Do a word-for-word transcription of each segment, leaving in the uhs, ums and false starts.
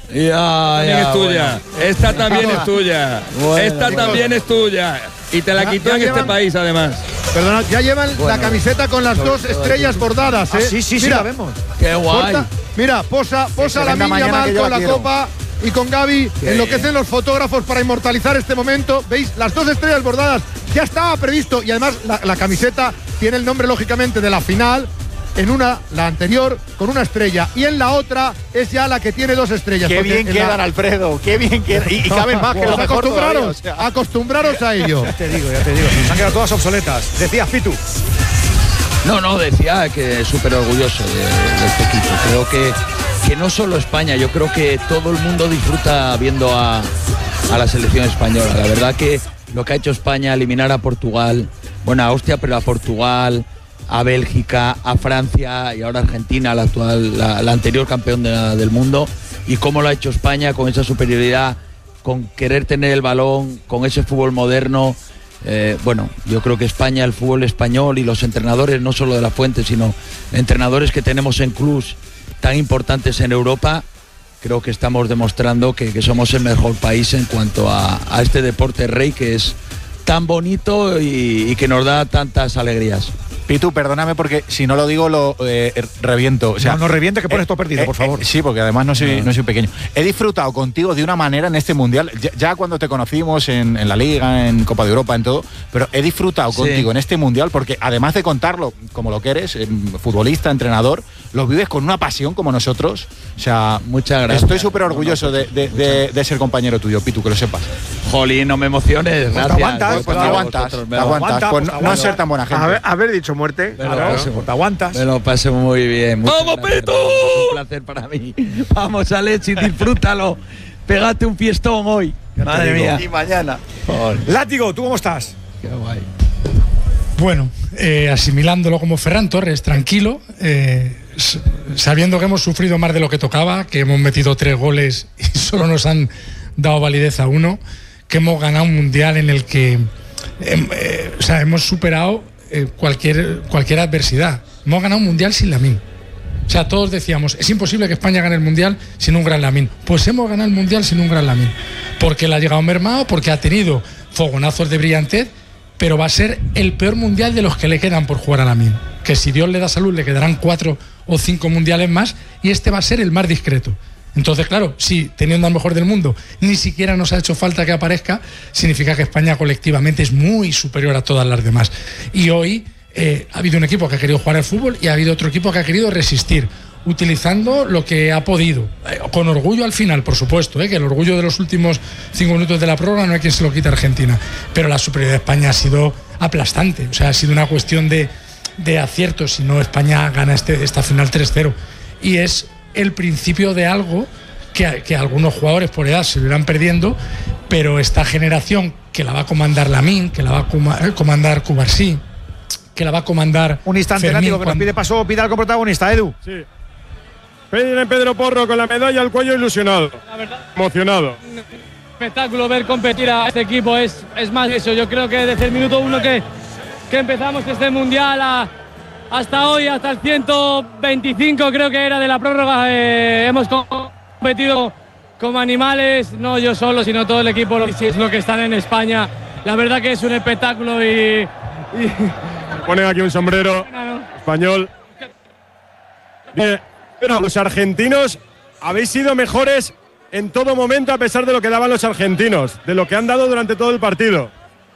Ya, también ya, es tuya. bueno. Esta también es tuya. Bueno, Esta bueno. también es tuya. Y te la Ya- quitó ya en llevan- este país, además. Perdona, ya llevan Bueno, la camiseta con las sobre dos todo estrellas aquí. bordadas, ¿eh? Ah, sí, sí, sí, Mira, la vemos. Qué guay. corta- mira, posa, posa se la venda niña mañana mal que yo con la la quiero. copa y con Gaby. Qué Enloquecen los fotógrafos para inmortalizar este momento. ¿Veis? Las dos estrellas bordadas ya estaba previsto y además la, la camiseta tiene el nombre, lógicamente, de la final. En una, la anterior, con una estrella. Y en la otra es ya la que tiene dos estrellas. Qué porque bien en quedan, la- Alfredo. Qué bien quedan. Y, y caben más que Pues lo mejor todavía, acostumbraros, o sea. acostumbraros a ello. Ya te digo, ya te digo. Se han quedado todas obsoletas. Decías, Pitu. No, no, decía que súper orgulloso de, de este equipo. Creo que, que no solo España, yo creo que todo el mundo disfruta viendo a, a la selección española. La verdad que lo que ha hecho España, eliminar a Portugal, bueno, a Austria, pero a Portugal, a Bélgica, a Francia y ahora Argentina, la actual, la, la anterior campeón de la- del mundo, y cómo lo ha hecho España con esa superioridad, con querer tener el balón, con ese fútbol moderno. Eh, bueno, yo creo que España, el fútbol español y los entrenadores, no solo de la Fuente, sino entrenadores que tenemos en clubs tan importantes en Europa, creo que estamos demostrando que, que somos el mejor país en cuanto a, a este deporte rey que es tan bonito y, y que nos da tantas alegrías. Pitu, perdóname porque si no lo digo lo eh, reviento. O sea, No, no reviente, que pones todo perdido, por favor. sí, porque además no soy, no soy pequeño. He disfrutado contigo de una manera en este Mundial, ya, ya cuando te conocimos en, en la Liga, en Copa de Europa, en todo, pero he disfrutado Sí. contigo en este Mundial porque además de contarlo como lo que eres, eh, futbolista, entrenador, lo vives con una pasión como nosotros. O sea, Muchas gracias. estoy súper orgulloso de, de- de- de ser compañero tuyo, Pitu, que lo sepas. Jolín, no me emociones, gracias. aguantas, Pues Pues te nada, aguantas, vosotros te me lo- aguantas, aguanta, pues pues no, te no ser tan buena gente. Haber, haber dicho muerte. me lo Claro, paso- te aguantas. Me lo pasé muy bien. Muchas ¡Vamos, gracias, Pitu! Raúl. Es un placer para mí. Vamos, Alexis, disfrútalo. Pégate un fiestón hoy. Madre digo. mía. Y mañana. Joder, Látigo, ¿tú cómo estás? qué guay. Bueno, eh, asimilándolo como Ferran Torres, tranquilo, eh, s- sabiendo que hemos sufrido más de lo que tocaba, que hemos metido tres goles y solo nos han dado validez a uno, que hemos ganado un mundial en el que em, eh, o sea, hemos superado eh, cualquier, cualquier adversidad. Hemos ganado un mundial sin Lamine. O sea, todos decíamos, es imposible que España gane el Mundial sin un gran Lamine. Pues hemos ganado el Mundial sin un gran Lamine. Porque le ha llegado mermado, porque ha tenido fogonazos de brillantez, pero va a ser el peor Mundial de los que le quedan por jugar a Lamine. Que si Dios le da salud le quedarán cuatro o cinco Mundiales más y este va a ser el más discreto. Entonces, claro, si teniendo al mejor del mundo ni siquiera nos ha hecho falta que aparezca, significa que España colectivamente es muy superior a todas las demás. Y hoy eh, ha habido un equipo que ha querido jugar al fútbol y ha habido otro equipo que ha querido resistir, utilizando lo que ha podido, eh, con orgullo al final, por supuesto, eh, que el orgullo de los últimos cinco minutos de la prórroga no hay quien se lo quite a Argentina, pero la superioridad de España ha sido aplastante, o sea, ha sido una cuestión de, de aciertos, si no España gana este, esta final tres cero, y es el principio de algo que, que algunos jugadores por edad se irán perdiendo, pero esta generación que la va a comandar Lamine, que la va a coma- comandar Cubarsí, que la va a comandar Un instante, Fermín Látigo, que nos cuando- pide paso Pidal como protagonista, Edu. Sí. Viene Pedro Porro con la medalla al cuello ilusionado. Emocionado. Espectáculo ver competir a este equipo, es, es más eso. Yo creo que desde el minuto uno que, que empezamos este mundial a- hasta hoy, hasta el ciento veinticinco creo que era de la prórroga, eh, hemos competido como animales, no yo solo, sino todo el equipo, lo- es lo que están en España. La verdad que es un espectáculo y, y Ponen aquí un sombrero español. Bien, pero los argentinos habéis sido mejores en todo momento a pesar de lo que daban los argentinos, de lo que han dado durante todo el partido.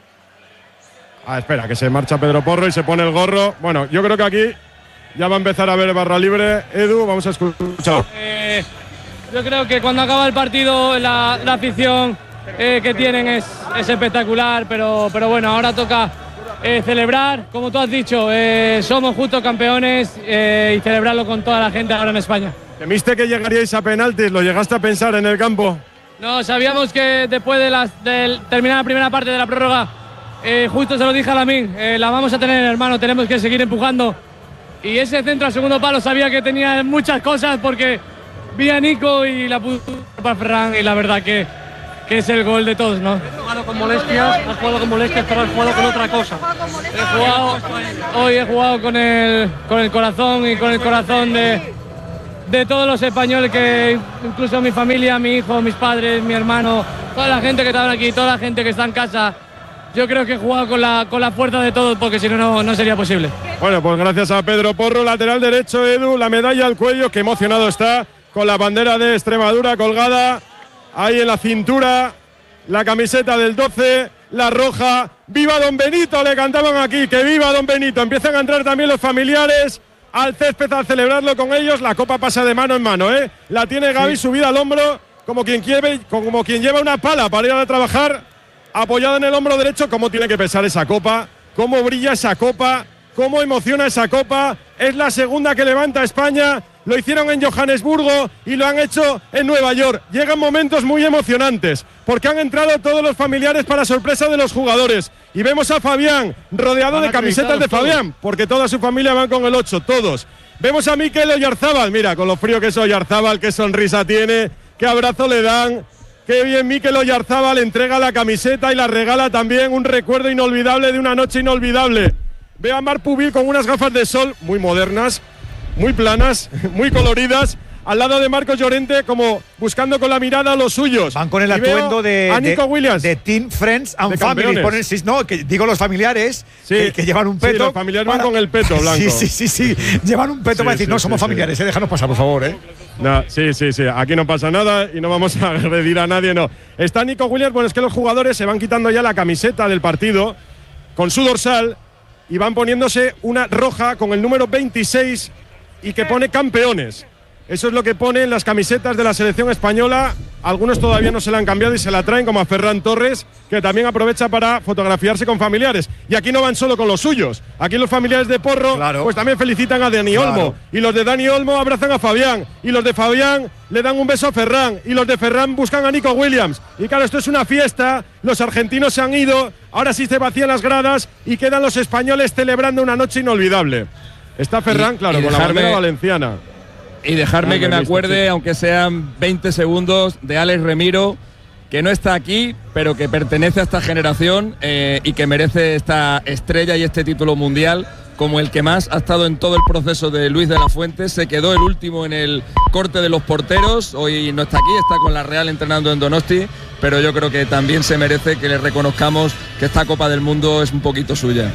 Ah, espera, que se marcha Pedro Porro y se pone el gorro. Bueno, yo creo que aquí ya va a empezar a haber barra libre. Edu, vamos a escuchar. Eh, yo creo que cuando acaba el partido la, la afición eh, que tienen es, es espectacular, pero, pero bueno, ahora toca eh, celebrar, como tú has dicho, eh, somos justos campeones eh, y celebrarlo con toda la gente ahora en España. ¿Temiste que llegaríais a penaltis? ¿Lo llegaste a pensar en el campo? No, sabíamos que después de, las, de terminar la primera parte de la prórroga, eh, justo se lo dije a Lamine, eh, la vamos a tener, hermano, tenemos que seguir empujando. Y ese centro al segundo palo sabía que tenía muchas cosas porque vi a Nico y la puso para Ferran y la verdad que, que es el gol de todos, ¿no? Has jugado con molestias, has jugado con molestias, pero has jugado con otra cosa. He jugado, hoy he jugado con el, con el corazón y con el corazón de, de todos los españoles, que incluso mi familia, mi hijo, mis padres, mi hermano, toda la gente que está aquí, toda la gente que está en casa. Yo creo que he jugado con la, con la fuerza de todos, porque si no, no, no sería posible. Bueno, pues gracias a Pedro Porro, lateral derecho, Edu, la medalla al cuello, que emocionado está, con la bandera de Extremadura colgada ahí en la cintura, la camiseta del doce, la roja. ¡Viva Don Benito! Le cantaban aquí, que viva Don Benito. Empiezan a entrar también los familiares al césped a celebrarlo con ellos. La copa pasa de mano en mano, ¿eh? La tiene Gaby sí. subida al hombro, como quien, quiere, como quien lleva una pala para ir a trabajar. Apoyada en el hombro derecho. Cómo tiene que pesar esa copa, cómo brilla esa copa, cómo emociona esa copa. Es la segunda que levanta España. Lo hicieron en Johannesburgo y lo han hecho en Nueva York. Llegan momentos muy emocionantes porque han entrado todos los familiares para sorpresa de los jugadores. Y vemos a Fabián rodeado de camisetas de Fabián, porque toda su familia van con el ocho, todos. Vemos a Mikel Oyarzábal, mira, con lo frío que es Oyarzábal, qué sonrisa tiene, qué abrazo le dan. Qué bien Mikel Oyarzábal entrega la camiseta y la regala también, un recuerdo inolvidable de una noche inolvidable. Ve a Marc Pubil con unas gafas de sol muy modernas, muy planas, muy coloridas, al lado de Marcos Llorente, como buscando con la mirada a los suyos. Van con el atuendo de, a Nico de, Williams. de Team Friends and de Family. Ponen, sí, no, que digo los familiares sí, que, que llevan un peto. Sí, los familiares para, van con el peto blanco. Sí, sí, sí, sí. Llevan un peto sí, para decir, sí, no, somos sí, familiares, sí. eh, déjanos pasar, por favor, ¿eh? No, sí, sí, sí. Aquí no pasa nada y no vamos a agredir a nadie, no. Está Nico Williams, bueno, es que los jugadores se van quitando ya la camiseta del partido con su dorsal y van poniéndose una roja con el número veintiséis y que pone campeones. Eso es lo que pone en las camisetas de la selección española. Algunos todavía no se la han cambiado y se la traen, como a Ferran Torres, que también aprovecha para fotografiarse con familiares. Y aquí no van solo con los suyos. Aquí los familiares de Porro claro. pues también felicitan a Dani claro. Olmo. Y los de Dani Olmo abrazan a Fabián. Y los de Fabián le dan un beso a Ferran. Y los de Ferran buscan a Nico Williams. Y claro, esto es una fiesta. Los argentinos se han ido. Ahora sí se vacían las gradas y quedan los españoles celebrando una noche inolvidable. Está Ferran, y, claro, y con dejarme, la bandera valenciana. Y dejarme ah, que me acuerde, sí. aunque sean veinte segundos, de Alex Remiro, que no está aquí, pero que pertenece a esta generación eh, y que merece esta estrella y este título mundial como el que más ha estado en todo el proceso de Luis de la Fuente. Se quedó el último en el corte de los porteros. Hoy no está aquí, está con la Real entrenando en Donosti, pero yo creo que también se merece que le reconozcamos que esta Copa del Mundo es un poquito suya.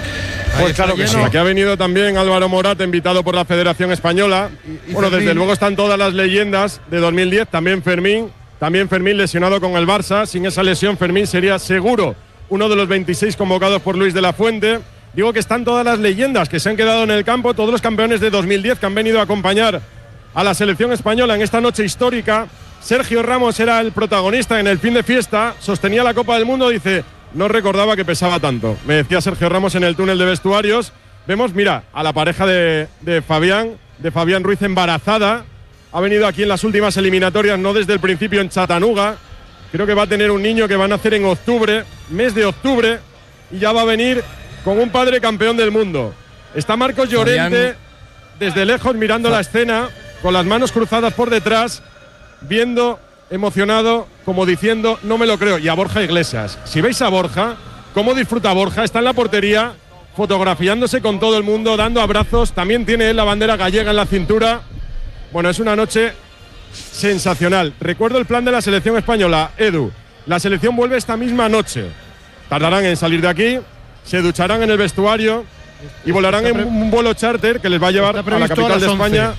Pues claro que sí. Aquí ha venido también Álvaro Morata, invitado por la Federación Española. Y, y bueno, Fermín. Desde luego están todas las leyendas de dos mil diez. También Fermín, también Fermín lesionado con el Barça. Sin esa lesión, Fermín sería seguro uno de los veintiséis convocados por Luis de la Fuente. Digo que están todas las leyendas que se han quedado en el campo, todos los campeones de dos mil diez que han venido a acompañar a la selección española en esta noche histórica. Sergio Ramos era el protagonista en el fin de fiesta, sostenía la Copa del Mundo, dice... No recordaba que pesaba tanto. Me decía Sergio Ramos en el túnel de vestuarios. Vemos, mira, a la pareja de, de Fabián, de Fabián Ruiz embarazada. Ha venido aquí en las últimas eliminatorias, no desde el principio en Chattanooga. Creo que va a tener un niño que va a nacer en octubre, mes de octubre, y ya va a venir con un padre campeón del mundo. Está Marcos Llorente desde lejos mirando la escena, con las manos cruzadas por detrás, viendo... emocionado, como diciendo, no me lo creo. Y a Borja Iglesias. Si veis a Borja, cómo disfruta Borja, está en la portería, fotografiándose con todo el mundo, dando abrazos. También tiene él la bandera gallega en la cintura. Bueno, es una noche sensacional. Recuerdo el plan de la selección española, Edu. La selección vuelve esta misma noche. Tardarán en salir de aquí, se ducharán en el vestuario y volarán en un vuelo charter que les va a llevar a la capital de España.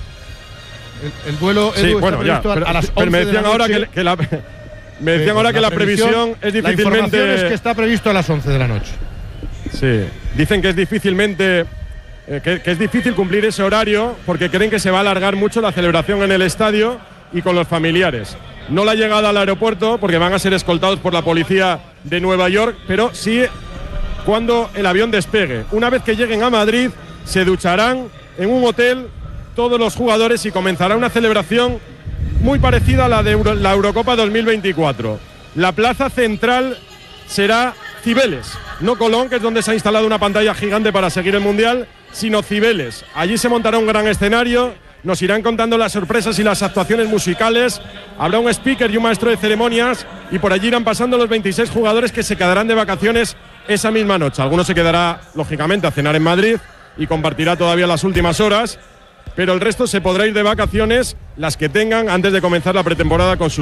El, el vuelo, Edu, sí, bueno, ya, pero, a las pero me decían ahora que, que la me decían eh, ahora que la previsión, previsión es difícilmente. La información es que está previsto a las once de la noche. Sí, dicen que es difícilmente eh, que, que es difícil cumplir ese horario porque creen que se va a alargar mucho la celebración en el estadio y con los familiares. No la llegada al aeropuerto porque van a ser escoltados por la policía de Nueva York, pero sí cuando el avión despegue. Una vez que lleguen a Madrid, se ducharán en un hotel todos los jugadores y comenzará una celebración muy parecida a la de Euro, la Eurocopa dos mil veinticuatro. La plaza central será Cibeles, no Colón, que es donde se ha instalado una pantalla gigante para seguir el Mundial, sino Cibeles. Allí se montará un gran escenario, nos irán contando las sorpresas y las actuaciones musicales, habrá un speaker y un maestro de ceremonias y por allí irán pasando los veintiséis jugadores que se quedarán de vacaciones esa misma noche. Algunos se quedará, lógicamente, a cenar en Madrid y compartirá todavía las últimas horas. pero el resto se podrá ir de vacaciones, las que tengan, antes de comenzar la pretemporada con sus